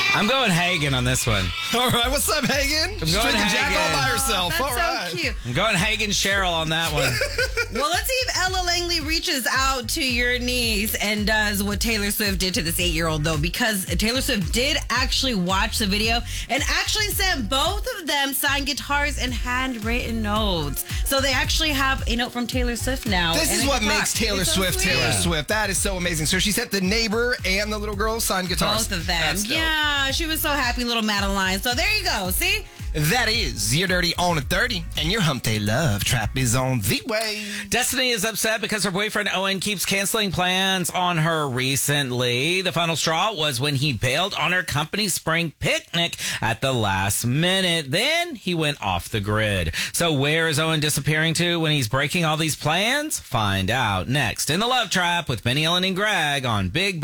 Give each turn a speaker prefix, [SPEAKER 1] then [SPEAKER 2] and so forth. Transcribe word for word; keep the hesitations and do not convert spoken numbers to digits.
[SPEAKER 1] I'm going Hagen on this one.
[SPEAKER 2] All right, what's up, Hagen?
[SPEAKER 1] I'm going
[SPEAKER 2] Drinking Jack all by
[SPEAKER 1] Hagen.
[SPEAKER 2] herself.
[SPEAKER 3] That's
[SPEAKER 2] all right.
[SPEAKER 3] so cute.
[SPEAKER 1] I'm going Hagen Cheryl on that one.
[SPEAKER 3] Well, let's see if Ella Langley reaches out to your niece and does what Taylor Swift did to this eight-year-old, though, because Taylor Swift did actually watch the video and actually sent both of them signed guitars and handwritten notes. So they actually have a note from Taylor Swift now.
[SPEAKER 2] This
[SPEAKER 3] and
[SPEAKER 2] is
[SPEAKER 3] a
[SPEAKER 2] what
[SPEAKER 3] guitar.
[SPEAKER 2] makes Taylor
[SPEAKER 3] It's so
[SPEAKER 2] Swift
[SPEAKER 3] sweet.
[SPEAKER 2] Taylor Swift. That is so amazing. So she sent the neighbor and the little girl signed guitars.
[SPEAKER 3] Both of them.
[SPEAKER 2] That's dope.
[SPEAKER 3] Yeah, she was so happy, little Madeline. So there you go. See?
[SPEAKER 2] That is You're Dirty on a thirty, and your Hump Day Love Trap is on the way.
[SPEAKER 1] Destiny is upset because her boyfriend Owen keeps canceling plans on her recently. The final straw was when he bailed on her company spring picnic at the last minute. Then he went off the grid. So where is Owen disappearing to when he's breaking all these plans? Find out next in the Love Trap with Benny, Ellen, and Greg on Big